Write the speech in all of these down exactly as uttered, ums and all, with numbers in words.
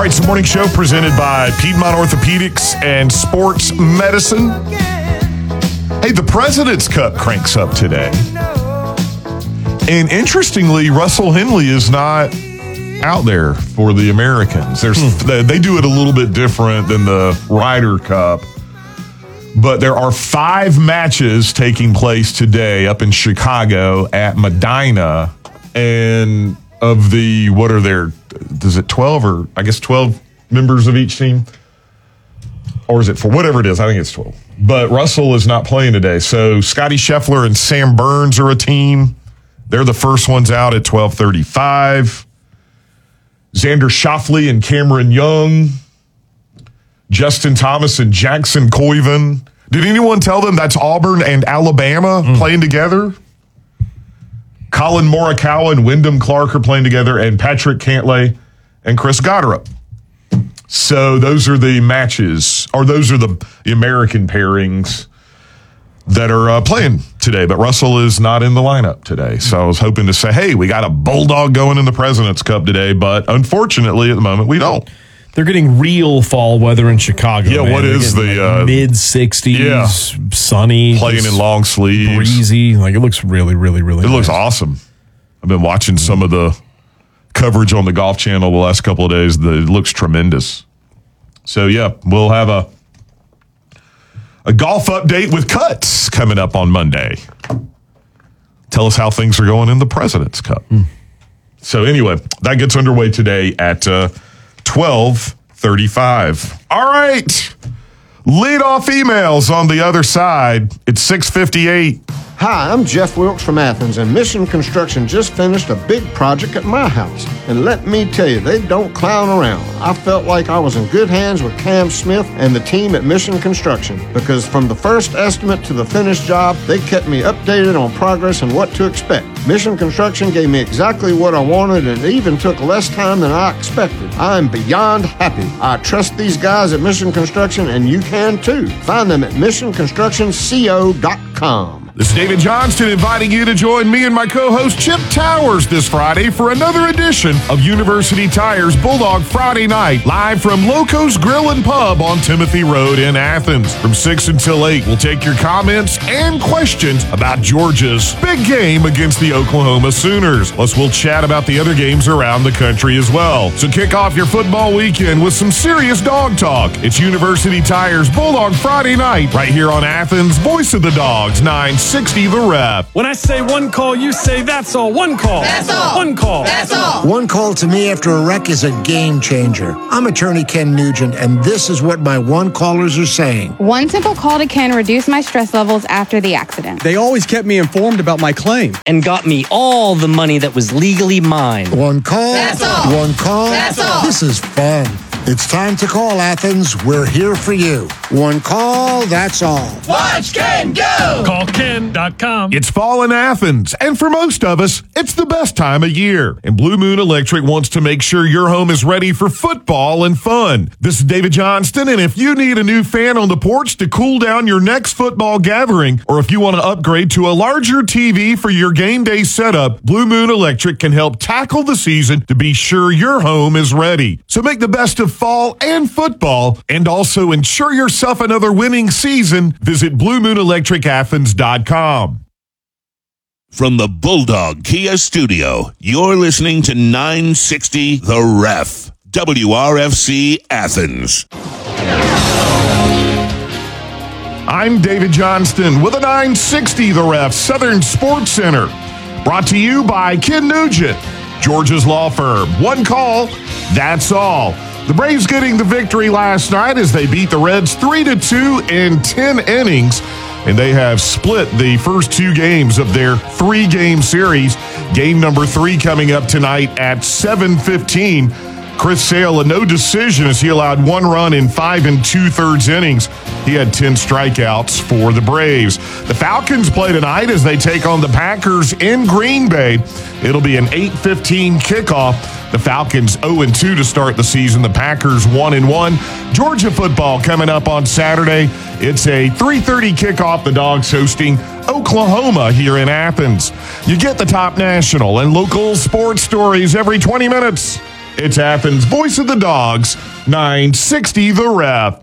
right, it's the morning show presented by Piedmont Orthopedics and Sports Medicine. Hey, the President's Cup cranks up today. And interestingly, Russell Henley is not out there for the Americans. There's hmm. They do it a little bit different than the Ryder Cup. But there are five matches taking place today up in Chicago at Medina. And of the, what are there, is it twelve or I guess twelve members of each team? Or is it for whatever it is? I think it's twelve. But Russell is not playing today. So Scotty Scheffler and Sam Burns are a team. They're the first ones out at twelve thirty-five. Xander Schauffele and Cameron Young. Justin Thomas and Jackson Koiven. Did anyone tell them that's Auburn and Alabama mm. playing together? Colin Morikawa and Wyndham Clark are playing together, and Patrick Cantlay and Chris Gotterup. So those are the matches, or those are the, the American pairings that are uh, playing today. But Russell is not in the lineup today. So I was hoping to say, hey, we got a Bulldog going in the President's Cup today. But unfortunately, at the moment, we don't. They're getting real fall weather in Chicago. Yeah, man. what They're is the like uh, mid sixties, yeah. sunny, playing in long sleeves, breezy? Like it looks really, really, really. It nice. looks awesome. I've been watching some of the coverage on the Golf Channel the last couple of days. The, it looks tremendous. So yeah, we'll have a a golf update with Cuts coming up on Monday. Tell us how things are going in the President's Cup. Mm. So anyway, that gets underway today at uh, twelve thirty-five. All right. Lead off emails on the other side. It's six fifty-eight. Hi, I'm Jeff Wilkes from Athens, and Mission Construction just finished a big project at my house. And let me tell you, they don't clown around. I felt like I was in good hands with Cam Smith and the team at Mission Construction, because from the first estimate to the finished job, they kept me updated on progress and what to expect. Mission Construction gave me exactly what I wanted, and it even took less time than I expected. I'm beyond happy. I trust these guys at Mission Construction, and you can too. Find them at mission construction co dot com. This is David Johnston inviting you to join me and my co-host Chip Towers this Friday for another edition of University Tires Bulldog Friday Night, live from Loco's Grill and Pub on Timothy Road in Athens. From six until eight, we'll take your comments and questions about Georgia's big game against the Oklahoma Sooners. Plus, we'll chat about the other games around the country as well. So kick off your football weekend with some serious dog talk. It's University Tires Bulldog Friday Night, right here on Athens' Voice of the Dogs, nine sixty The Ref. When I say one call, you say that's all. One call. That's all. One call. That's all. One call to me after a wreck is a game changer. I'm attorney Ken Nugent, and this is what my one callers are saying. One simple call to Ken reduced my stress levels after the accident. They always kept me informed about my claim. And got me all the money that was legally mine. One call. That's all. One call. That's all. This is fun. It's time to call, Athens. We're here for you. One call, that's all. Watch Ken go! Call Ken dot com. It's fall in Athens, and for most of us, it's the best time of year. And Blue Moon Electric wants to make sure your home is ready for football and fun. This is David Johnston, and if you need a new fan on the porch to cool down your next football gathering, or if you want to upgrade to a larger T V for your game day setup, Blue Moon Electric can help tackle the season to be sure your home is ready. So make the best of fall and football, and also ensure yourself another winning season. Visit blue moon electric athens dot com. From the Bulldog Kia Studio, you're listening to nine sixty The Ref, W R F C Athens. I'm David Johnston with a nine sixty The Ref Southern Sports Center. Brought to you by Ken Nugent, Georgia's law firm. One call, that's all. The Braves getting the victory last night as they beat the Reds three to two in ten innings, and they have split the first two games of their three-game series. Game number three coming up tonight at seven fifteen. Chris Sale, a no decision as he allowed one run in five and two-thirds innings. He had ten strikeouts for the Braves. The Falcons play tonight as they take on the Packers in Green Bay. It'll be an eight fifteen kickoff. The Falcons oh and two to start the season. The Packers one and one. Georgia football coming up on Saturday. It's a three thirty kickoff. The Dogs hosting Oklahoma here in Athens. You get the top national and local sports stories every twenty minutes. It's Athens' voice of the dogs, nine sixty The Ref.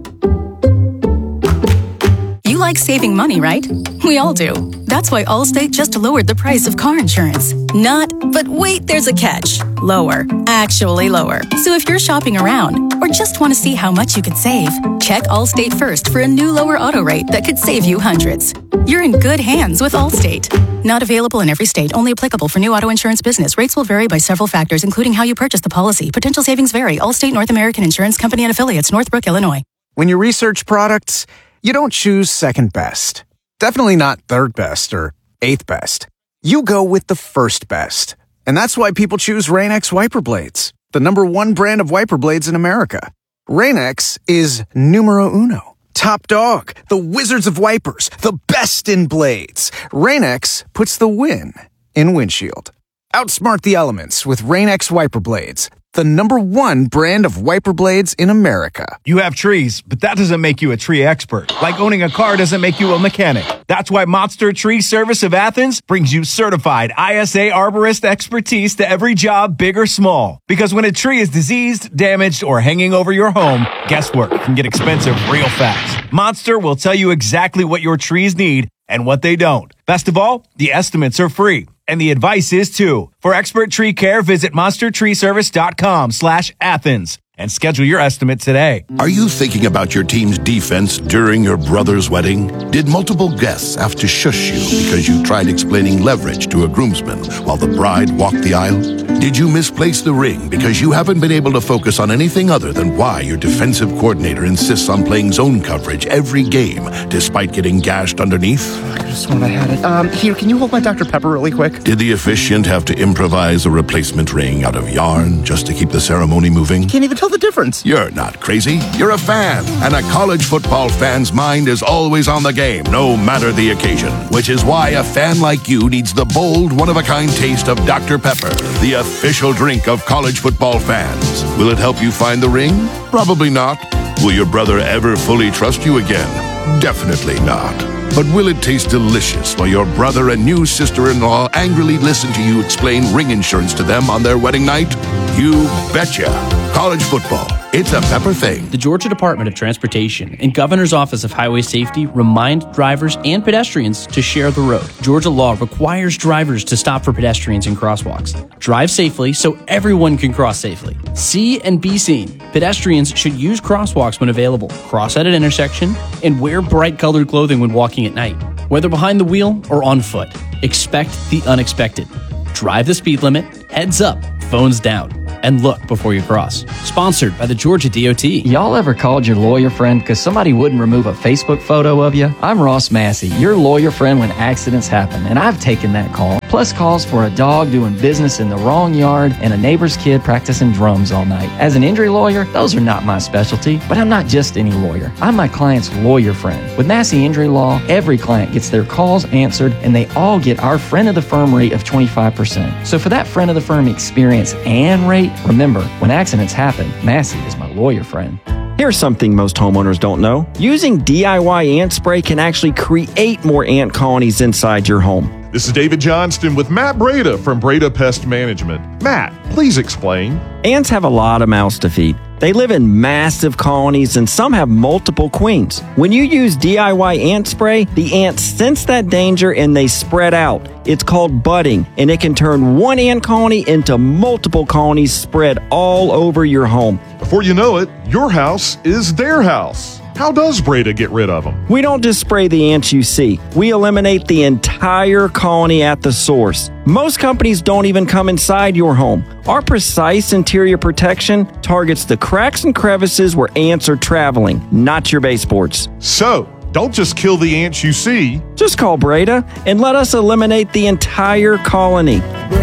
You like saving money, right? We all do. That's why Allstate just lowered the price of car insurance. Not, but wait, there's a catch. Lower. Actually lower. So if you're shopping around or just want to see how much you could save, check Allstate first for a new lower auto rate that could save you hundreds. You're in good hands with Allstate. Not available in every state. Only applicable for new auto insurance business. Rates will vary by several factors, including how you purchase the policy. Potential savings vary. Allstate North American Insurance Company and Affiliates, Northbrook, Illinois. When you research products, you don't choose second best. Definitely not third best or eighth best. You go with the first best. And that's why people choose Rain-X wiper blades, the number one brand of wiper blades in America. Rain-X is numero uno. Top dog, the wizards of wipers, the best in blades. Rain-X puts the win in windshield. Outsmart the elements with Rain-X wiper blades, the number one brand of wiper blades in America. You have trees, but that doesn't make you a tree expert. Like owning a car doesn't make you a mechanic. That's why Monster Tree Service of Athens brings you certified I S A arborist expertise to every job, big or small. Because when a tree is diseased, damaged, or hanging over your home, guesswork can get expensive real fast. Monster will tell you exactly what your trees need and what they don't. Best of all, the estimates are free. And the advice is too. For expert tree care, visit monster tree service dot com slash Athens and schedule your estimate today. Are you thinking about your team's defense during your brother's wedding? Did multiple guests have to shush you because you tried explaining leverage to a groomsman while the bride walked the aisle? Did you misplace the ring because you haven't been able to focus on anything other than why your defensive coordinator insists on playing zone coverage every game despite getting gashed underneath? I could have sworn I had it. Um, here, can you hold my Doctor Pepper really quick? Did the officiant have to improvise a replacement ring out of yarn just to keep the ceremony moving? Can't even tell the difference. You're not crazy. You're a fan. And a college football fan's mind is always on the game, no matter the occasion. Which is why a fan like you needs the bold, one-of-a-kind taste of Doctor Pepper, the official drink of college football fans. Will it help you find the ring? Probably not. Will your brother ever fully trust you again? Definitely not. But will it taste delicious while your brother and new sister-in-law angrily listen to you explain ring insurance to them on their wedding night? You betcha. College football. It's a Pepper thing. The Georgia Department of Transportation and Governor's Office of Highway Safety remind drivers and pedestrians to share the road. Georgia law requires drivers to stop for pedestrians in crosswalks. Drive safely so everyone can cross safely. See and be seen. Pedestrians should use crosswalks when available, cross at an intersection, and wear bright colored clothing when walking at night. Whether behind the wheel or on foot, expect the unexpected. Drive the speed limit, heads up, phones down, and look before you cross. Sponsored by the Georgia D O T. Y'all ever called your lawyer friend because somebody wouldn't remove a Facebook photo of you? I'm Ross Massey, your lawyer friend when accidents happen, and I've taken that call. Plus calls for a dog doing business in the wrong yard and a neighbor's kid practicing drums all night. As an injury lawyer, those are not my specialty, but I'm not just any lawyer. I'm my client's lawyer friend. With Massey Injury Law, every client gets their calls answered, and they all get our friend of the firm rate of twenty-five percent. So for that friend of the firm experience and rate, remember, when accidents happen, Massey is my lawyer friend. Here's something most homeowners don't know. Using D I Y ant spray can actually create more ant colonies inside your home. This is David Johnston with Matt Breda from Breda Pest Management. Matt, please explain. Ants have a lot of mouths to feed. They live in massive colonies and some have multiple queens. When you use D I Y ant spray, the ants sense that danger and they spread out. It's called budding, and it can turn one ant colony into multiple colonies spread all over your home. Before you know it, your house is their house. How does Breda get rid of them? We don't just spray the ants you see. We eliminate the entire colony at the source. Most companies don't even come inside your home. Our precise interior protection targets the cracks and crevices where ants are traveling, not your baseboards. So, don't just kill the ants you see. Just call Breda and let us eliminate the entire colony.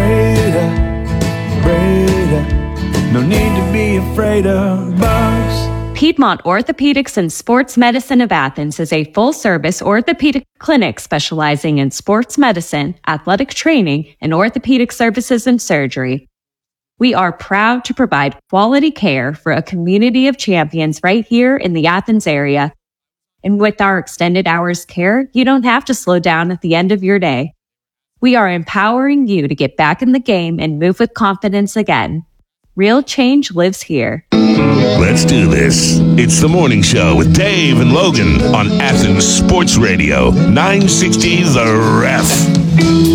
Breda, Breda, no need to be afraid of bugs. Piedmont Orthopedics and Sports Medicine of Athens is a full-service orthopedic clinic specializing in sports medicine, athletic training, and orthopedic services and surgery. We are proud to provide quality care for a community of champions right here in the Athens area. And with our extended hours care, you don't have to slow down at the end of your day. We are empowering you to get back in the game and move with confidence again. Real change lives here. Let's do this. It's the morning show with Dave and Logan on Athens Sports Radio, nine sixty The Ref.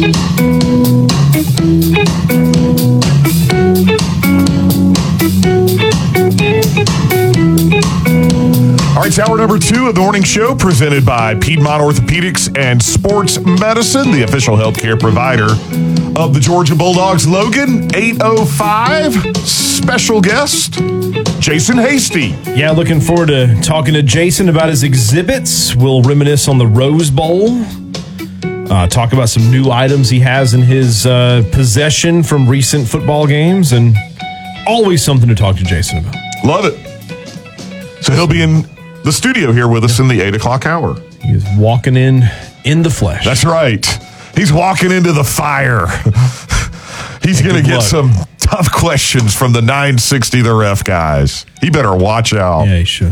All right, it's hour number two of the morning show presented by Piedmont Orthopedics and Sports Medicine, the official healthcare provider of the Georgia Bulldogs. Logan, eight oh five, special guest, Jason Hasty. Yeah, looking forward to talking to Jason about his exhibits. We'll reminisce on the Rose Bowl. Uh, talk about some new items he has in his uh, possession from recent football games, and always something to talk to Jason about. Love it. So he'll be in the studio here with us in the eight o'clock hour. He is walking in in the flesh. That's right. He's walking into the fire. He's going to get some tough questions from the nine sixty The Ref guys. He better watch out. Yeah, he should.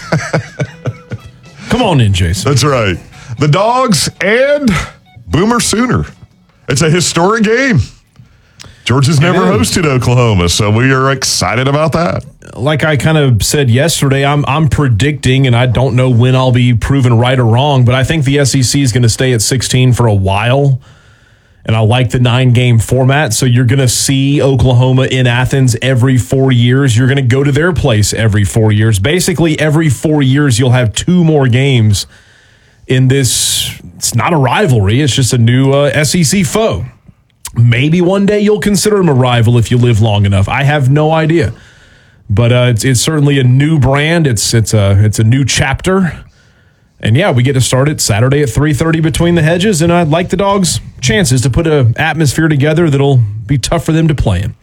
Come on in, Jason. That's right. The Dogs and Boomer Sooner. It's a historic game. Georgia's never hosted Oklahoma, so we are excited about that. Like I kind of said yesterday, I'm I'm predicting, and I don't know when I'll be proven right or wrong, but I think the S E C is going to stay at sixteen for a while, and I like the nine-game format, so you're going to see Oklahoma in Athens every four years. You're going to go to their place every four years. Basically, every four years, you'll have two more games in this. It's not a rivalry. It's just a new uh, S E C foe. Maybe one day you'll consider him a rival if you live long enough. I have no idea. But uh, it's it's certainly a new brand. It's it's a it's a new chapter, and yeah, we get to start it Saturday at three thirty between the hedges. And I'd like the Dogs' chances to put an atmosphere together that'll be tough for them to play in.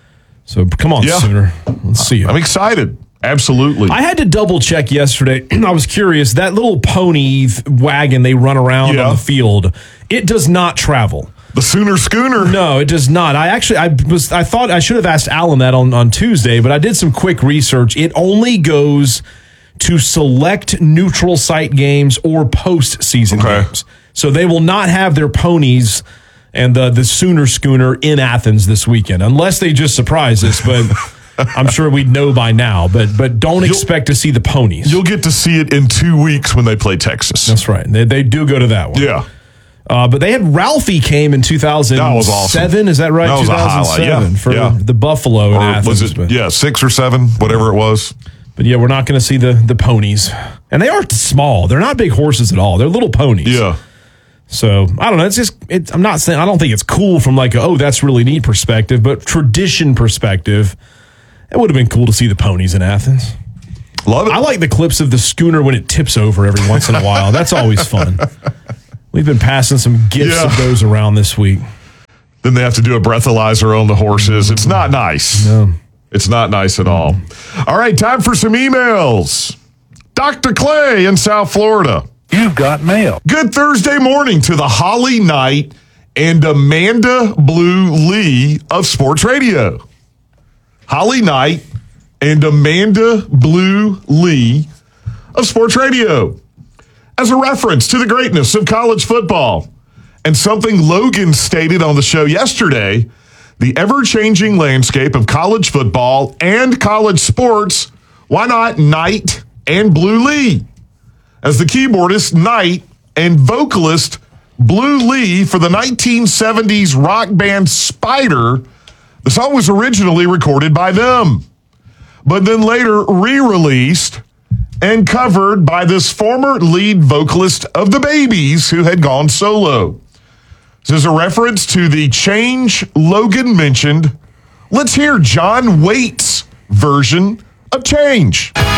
So come on, yeah. Sooner. Let's see you. I'm excited. Absolutely. I had to double check yesterday. I was curious. That little pony th- wagon they run around yeah. on the field, it does not travel. The Sooner Schooner. No, it does not. I actually, I was, I thought I should have asked Alan that on, on Tuesday, but I did some quick research. It only goes to select neutral site games or postseason okay. games. So they will not have their ponies and the, the Sooner Schooner in Athens this weekend, unless they just surprise us. But I'm sure we'd know by now. But but don't you'll, expect to see the ponies. You'll get to see it in two weeks when they play Texas. That's right. They, they do go to that one. Yeah. Uh, but they had Ralphie came in two thousand seven. That was awesome. Is that right? That was two thousand seven a highlight. Yeah. for yeah. the Buffalo in or Athens. Was it, but, yeah, six or seven, whatever it was. But yeah, we're not going to see the the ponies. And they are small. They're not big horses at all. They're little ponies. Yeah. So, I don't know. It's just, it, I'm not saying, I don't think it's cool from like, a, oh, that's really neat perspective, but tradition perspective, it would have been cool to see the ponies in Athens. Love it. I like the clips of the schooner when it tips over every once in a while. That's always fun. We've been passing some gifts yeah. of those around this week. Then they have to do a breathalyzer on the horses. It's not nice. No. It's not nice at all. All right, time for some emails. Doctor Clay in South Florida. You've got mail. Good Thursday morning to the Holly Knight and Amanda Blue Lee of Sports Radio. Holly Knight and Amanda Blue Lee of Sports Radio. As a reference to the greatness of college football and something Logan stated on the show yesterday, the ever-changing landscape of college football and college sports, why not Knight and Blue Lee? As the keyboardist, Knight, and vocalist Blue Lee for the nineteen seventies rock band Spider, the song was originally recorded by them, but then later re-released and covered by this former lead vocalist of the Babies who had gone solo. This is a reference to the change Logan mentioned. Let's hear John Waite's version of Change.